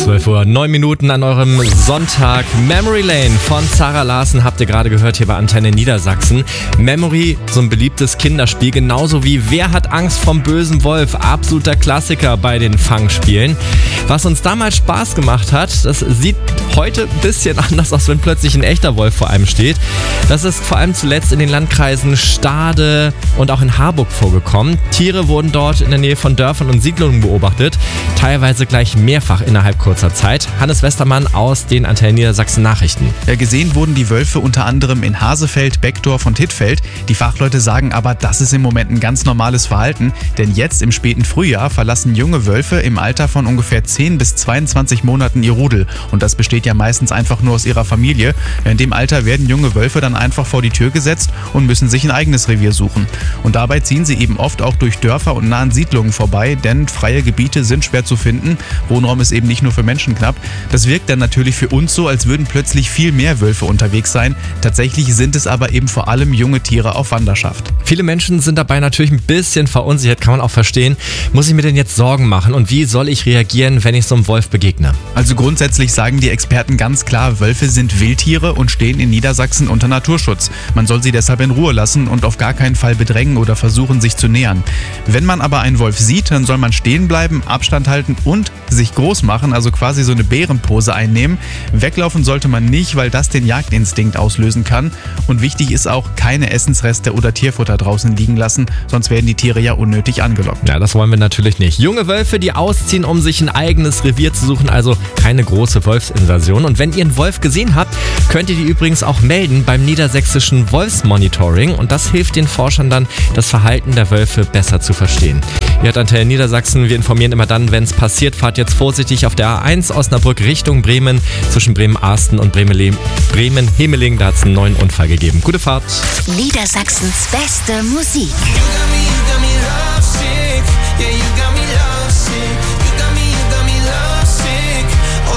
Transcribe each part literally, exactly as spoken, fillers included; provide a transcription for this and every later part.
zwölf Uhr, neun Minuten an eurem Sonntag. Memory Lane von Zara Larsson habt ihr gerade gehört hier bei Antenne Niedersachsen. Memory, so ein beliebtes Kinderspiel, genauso wie Wer hat Angst vom bösen Wolf? Absoluter Klassiker bei den Fangspielen. Was uns damals Spaß gemacht hat, das sieht heute ein bisschen anders aus, wenn plötzlich ein echter Wolf vor einem steht. Das ist vor allem zuletzt in den Landkreisen Stade und auch in Harburg vorgekommen. Tiere wurden dort in der Nähe von Dörfern und Siedlungen beobachtet, teilweise gleich mehrfach innerhalb kurzer Zeit. Hannes Westermann aus den Antenne Niedersachsen Nachrichten. Ja, gesehen wurden die Wölfe unter anderem in Hasefeld, Beckdorf und Hittfeld. Die Fachleute sagen aber, das ist im Moment ein ganz normales Verhalten, denn jetzt im späten Frühjahr verlassen junge Wölfe im Alter von ungefähr zehn bis zweiundzwanzig Monaten ihr Rudel. Und das besteht ja meistens einfach nur aus ihrer Familie. In dem Alter werden junge Wölfe dann einfach vor die Tür gesetzt und müssen sich ein eigenes Revier suchen. Und dabei ziehen sie eben oft auch durch Dörfer und nahen Siedlungen vorbei, denn freie Gebiete sind schwer zu finden. Wohnraum ist eben nicht nur für Menschen knapp. Das wirkt dann natürlich für uns so, als würden plötzlich viel mehr Wölfe unterwegs sein. Tatsächlich sind es aber eben vor allem junge Tiere auf Wanderschaft. Viele Menschen sind dabei natürlich ein bisschen verunsichert, kann man auch verstehen. Muss ich mir denn jetzt Sorgen machen und wie soll ich reagieren, wenn ich so einem Wolf begegne? Also grundsätzlich sagen die Experten ganz klar, Wölfe sind Wildtiere und stehen in Niedersachsen unter Naturschutz. Man soll sie deshalb in Ruhe lassen und auf gar keinen Fall bedrängen oder versuchen, sich zu nähern. Wenn man aber einen Wolf sieht, dann soll man stehen bleiben, Abstand halten und sich groß machen, also quasi so eine Bärenpose einnehmen. Weglaufen sollte man nicht, weil das den Jagdinstinkt auslösen kann. Und wichtig ist auch, keine Essensreste oder Tierfutter draußen liegen lassen, sonst werden die Tiere ja unnötig angelockt. Ja, das wollen wir natürlich nicht. Junge Wölfe, die ausziehen, um sich ein eigenes Revier zu suchen, also keine große Wolfsinvasion. Und wenn ihr einen Wolf gesehen habt, könnt ihr die übrigens auch melden beim niedersächsischen Wolfsmonitoring. Und das hilft den Forschern dann, das Verhalten der Wölfe besser zu verstehen. Ihr habt Antenne Niedersachsen, wir informieren immer dann, wenn es passiert. Fahrt jetzt vorsichtig auf der A eins Osnabrück Richtung Bremen, zwischen Bremen-Arsten und Bremen-Hemeling. Da hat es einen neuen Unfall gegeben. Gute Fahrt. Niedersachsens beste Musik.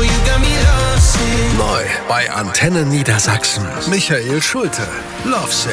Neu bei Antenne Niedersachsen. Michael Schulte. Lovesick.